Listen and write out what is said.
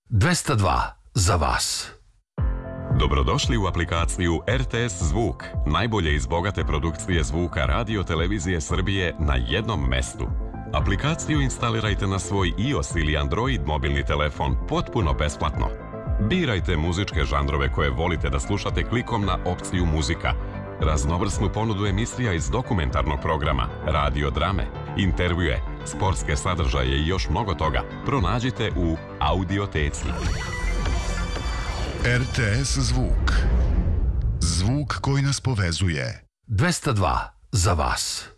202 za vas. Dobrodošli u aplikaciju RTS Zvuk, najbolje iz bogate produkcije zvuka Radio Televizije Srbije na jednom mestu. Aplikaciju instalirajte na svoj iOS ili Android mobilni telefon potpuno besplatno. Birajte muzičke žanrove koje volite da slušate klikom na opciju muzika. Raznovrsnu ponudu emisija iz dokumentarnog programa, radio drame, intervjue, sportske sadržaje i još mnogo toga pronađite u Audioteci. RTS Zvuk. Zvuk koji nas povezuje. 202 za vas.